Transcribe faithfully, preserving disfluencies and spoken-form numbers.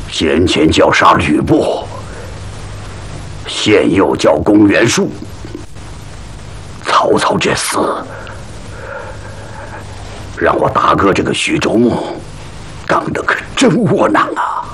先前叫杀吕布，现又叫攻袁术。曹操这厮，让我大哥这个徐州牧当的可真窝囊啊！